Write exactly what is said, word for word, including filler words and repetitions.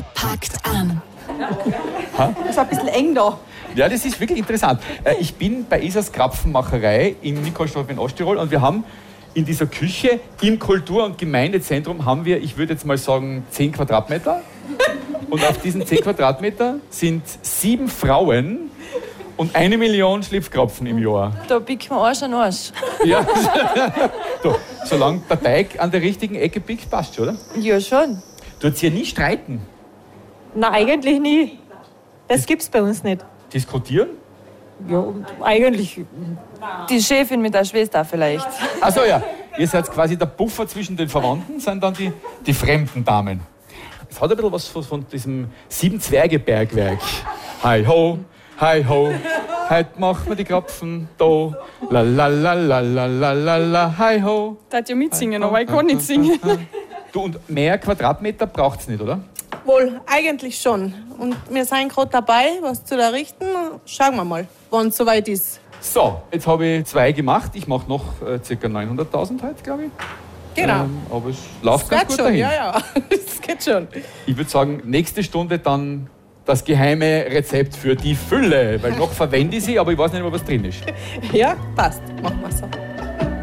packt an. Es ist ein bisschen eng da. Ja, das ist wirklich interessant. Äh, Ich bin bei Isas Krapfenmacherei in Nikolsdorf in Osttirol und wir haben in dieser Küche im Kultur- und Gemeindezentrum haben wir, ich würde jetzt mal sagen, zehn Quadratmeter. Und auf diesen zehn Quadratmeter sind sieben Frauen und eine Million Schlipfkrapfen im Jahr. Da picken wir Arsch an Arsch. Ja. Du, solange der Teig an der richtigen Ecke pickt, passt schon, oder? Ja, schon. Tut's hier nie streiten? Na, eigentlich nie. Das gibt's bei uns nicht. Diskutieren? Ja, eigentlich. Die Chefin mit der Schwester vielleicht. Achso, ja. Ihr seid quasi der Puffer zwischen den Verwandten, sind dann die, die fremden Damen. Es hat ein bisschen was von, von diesem Sieben-Zwerge-Bergwerk. Hi ho, hi ho, heute machen wir die Krapfen da. La la la la la la la la, hi ho. Ich darf ja mitsingen, aber ich kann nicht singen. Du, und mehr Quadratmeter braucht's nicht, oder? Wohl, eigentlich schon. Und wir sind gerade dabei, was zu errichten. Schauen wir mal, wann es soweit ist. So, jetzt habe ich zwei gemacht. Ich mache noch äh, ca. neunhunderttausend heute, glaube ich. Genau. Ähm, aber es läuft Das ganz geht gut schon, dahin. ja, ja. Das geht schon. Ich würde sagen, nächste Stunde dann das geheime Rezept für die Fülle. Weil noch verwende ich sie, aber ich weiß nicht mehr, was drin ist. Ja, passt. Machen wir so.